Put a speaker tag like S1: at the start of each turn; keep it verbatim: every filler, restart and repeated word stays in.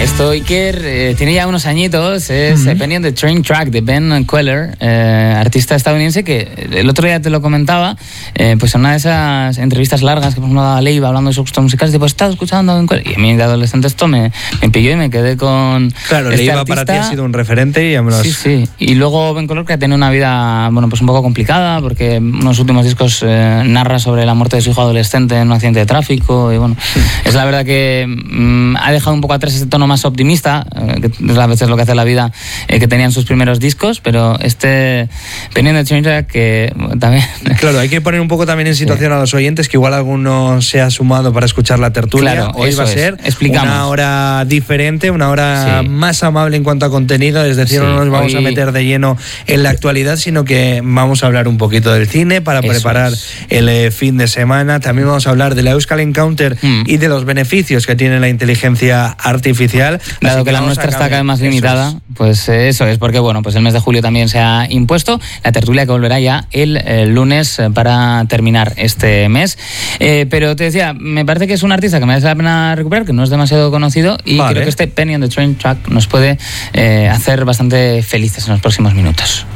S1: Esto Iker eh, tiene ya unos añitos, es uh-huh. Penny on the Train Track de Ben Queller, eh, artista estadounidense que el otro día te lo comentaba, eh, pues en una de esas entrevistas largas que por ejemplo daba Leiva hablando de su gusto musical, tipo, he estado escuchando a Ben Queller, y a mí de adolescente esto me, me pilló y me quedé con
S2: Claro,
S1: este
S2: Leiva
S1: artista.
S2: Para ti ha sido un referente y ya me lo has...
S1: Sí, sí, y luego Ben Queller, que ha tenido una vida, bueno, pues un poco complicada, porque en unos últimos discos eh, narra sobre la muerte de su hijo adolescente en un accidente de tráfico, y bueno, es la verdad que mmm, ha dejado un poco atrás ese tono más optimista, eh, que es a veces lo que hace la vida, eh, que tenían sus primeros discos, pero este Penny on the Train Track que también...
S2: Claro, hay que poner un poco también en situación sí. a los oyentes, que igual alguno se ha sumado para escuchar la tertulia.
S1: Claro,
S2: hoy va a ser una hora diferente, una hora sí. más amable en cuanto a contenido, es decir, sí, no nos vamos hoy... a meter de lleno en la actualidad, sino que vamos a hablar un poquito del cine para eso preparar es. el eh, fin de semana. También vamos a hablar de la Euskal Encounter mm. y de los beneficios que tiene la inteligencia artificial.
S1: Dado que, que la nuestra está cada vez más limitada, es. pues eh, eso es porque bueno, pues el mes de julio también se ha impuesto la tertulia que volverá ya el, el lunes para terminar este mes. Eh, pero te decía, me parece que es un artista que merece la pena recuperar, que no es demasiado conocido y vale. creo que este Penny on the Train Track nos puede eh, hacer bastante felices en los próximos minutos.